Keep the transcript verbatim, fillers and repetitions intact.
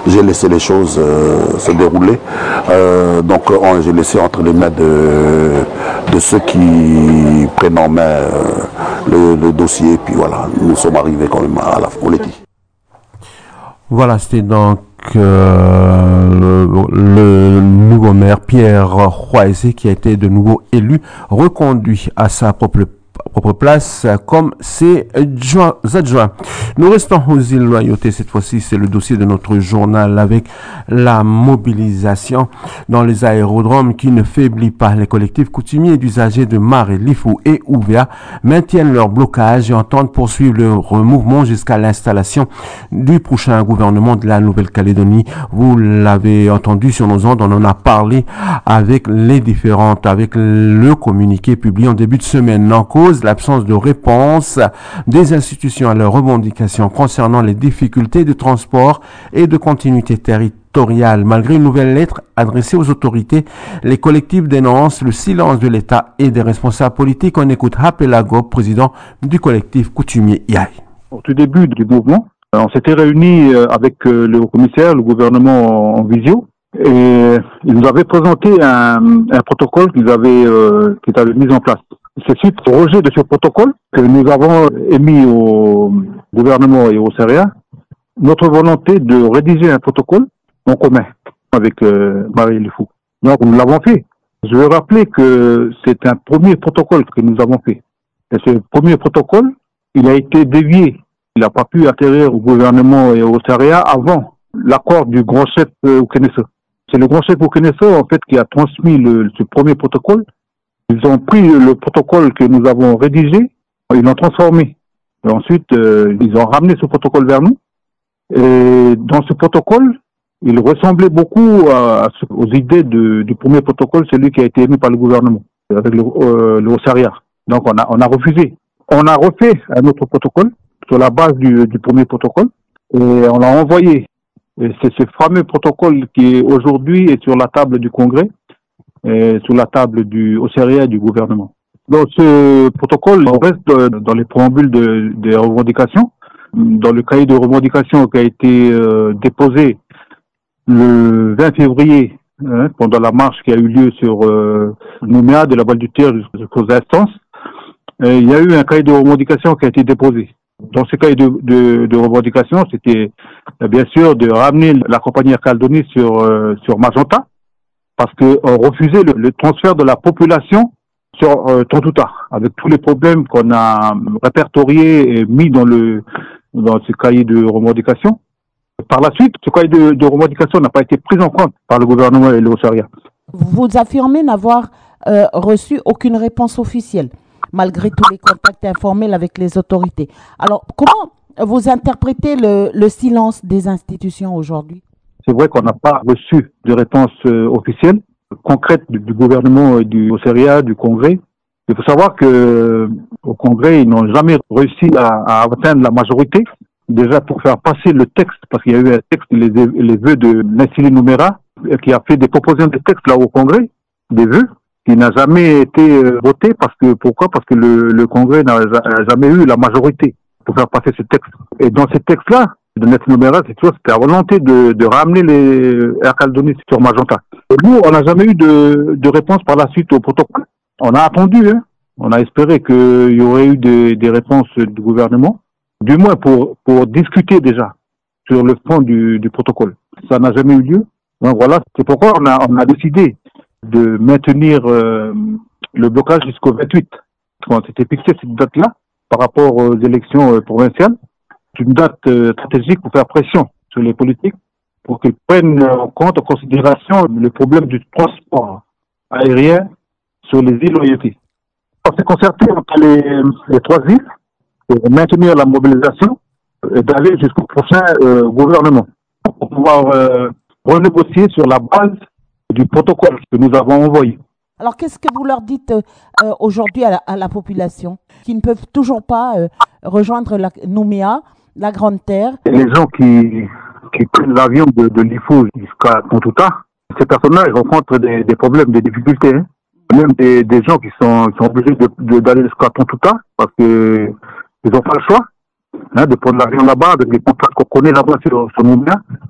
j'ai laissé les choses euh, se dérouler. Euh, donc j'ai laissé entre les mains de, de ceux qui prennent en main euh, le, le dossier. Puis voilà, nous sommes arrivés quand même à la on l'a dit. Voilà, c'était donc euh, le, le nouveau maire Pierre Roisé qui a été de nouveau élu, reconduit à sa propre propre place comme ses adjoints. Nous restons aux îles Loyauté. Cette fois-ci, c'est le dossier de notre journal avec la mobilisation dans les aérodromes qui ne faiblit pas. Les collectifs coutumiers d'usagers de Maré, Lifou et Ouvea maintiennent leur blocage et entendent poursuivre leur mouvement jusqu'à l'installation du prochain gouvernement de la Nouvelle-Calédonie. Vous l'avez entendu sur nos ondes, on en a parlé avec les différentes, avec le communiqué publié en début de semaine. En cause, l'absence de réponse des institutions à leurs revendications concernant les difficultés de transport et de continuité territoriale. Malgré une nouvelle lettre adressée aux autorités, les collectifs dénoncent le silence de l'État et des responsables politiques. On écoute Hapelago, président du collectif coutumier I A I. Au tout début du mouvement, on s'était réunis avec le haut-commissaire, le gouvernement en visio, et ils nous avaient présenté un, un protocole qu'ils avaient, euh, qu'ils avaient mis en place. C'est suite au rejet de ce protocole que nous avons émis au gouvernement et au C R A notre volonté de rédiger un protocole en commun avec euh, Maré Lifou. Donc nous l'avons fait. Je veux rappeler que c'est un premier protocole que nous avons fait. Et ce premier protocole, il a été dévié. Il n'a pas pu atterrir au gouvernement et au C R A avant l'accord du grand chef euh, Oukénessa. C'est le grand chef Oukénessa en fait qui a transmis le, ce premier protocole. Ils ont pris le protocole que nous avons rédigé, ils l'ont transformé. Et ensuite, euh, ils ont ramené ce protocole vers nous. Et dans ce protocole, il ressemblait beaucoup à, à, aux idées de, du premier protocole, celui qui a été émis par le gouvernement, avec le, euh, le O C R A. Donc on a, on a refusé. On a refait un autre protocole sur la base du, du premier protocole et on l'a envoyé. Et c'est ce fameux protocole qui aujourd'hui est sur la table du Congrès, et sur la table du O C R A et du gouvernement. Dans ce protocole, on reste dans les préambules de, des revendications. Dans le cahier de revendications qui a été euh, déposé le vingt février, hein, pendant la marche qui a eu lieu sur euh, Nouméa, de la Balle du Terre jusqu'aux instances, euh, il y a eu un cahier de revendications qui a été déposé. Dans ce cahier de, de, de revendications, c'était euh, bien sûr de ramener la compagnie Air Calédonie sur, euh, sur Magenta, parce qu'on refusait le, le transfert de la population sur euh, Tontouta, avec tous les problèmes qu'on a répertoriés et mis dans le dans ce cahier de revendication. Par la suite, ce cahier de, de revendication n'a pas été pris en compte par le gouvernement et le O C R A. Vous affirmez n'avoir euh, reçu aucune réponse officielle, malgré tous les contacts informels avec les autorités. Alors, comment vous interprétez le, le silence des institutions aujourd'hui? C'est vrai qu'on n'a pas reçu de réponse euh, officielle, concrète du, du gouvernement et du O C R A, du Congrès. Il faut savoir que euh, au Congrès, ils n'ont jamais réussi à, à atteindre la majorité, déjà pour faire passer le texte, parce qu'il y a eu un texte, les, les vœux de Nassili Nouméra, qui a fait des propositions de texte là au Congrès, des vœux, qui n'a jamais été euh, voté, parce que pourquoi? Parce que le, le Congrès n'a jamais eu la majorité pour faire passer ce texte. Et dans ce texte-là, de Nassili Nouméra, c'est toujours c'était la volonté de, de ramener les Air Calédonie sur Magenta. Et nous, on n'a jamais eu de, de réponse par la suite au protocole. On a attendu, hein. On a espéré qu'il y aurait eu des, des réponses du gouvernement, du moins pour, pour discuter déjà sur le fond du, du protocole. Ça n'a jamais eu lieu. Donc voilà, c'est pourquoi on a, on a décidé de maintenir euh, le blocage jusqu'au vingt-huit. On s'était fixé cette date-là par rapport aux élections euh, provinciales. C'est une date euh, stratégique pour faire pression sur les politiques pour qu'ils prennent en compte, en considération le problème du transport aérien sur les îles Loyauté. On s'est concerté entre les, les trois îles pour maintenir la mobilisation et d'aller jusqu'au prochain euh, gouvernement pour pouvoir euh, renégocier sur la base du protocole que nous avons envoyé. Alors qu'est-ce que vous leur dites euh, aujourd'hui à la, à la population qui ne peuvent toujours pas euh, rejoindre la Nouméa, la Grande Terre? Les gens qui, qui prennent l'avion de, de Lifou jusqu'à Tontouta, ces personnes-là ils rencontrent des, des problèmes, des difficultés. Hein. Même des, des gens qui sont, qui sont obligés de, de, d'aller jusqu'à Tontouta parce que ils n'ont pas le choix hein, de prendre l'avion là-bas avec les contrats qu'on connaît là-bas sur, sur Nouméa.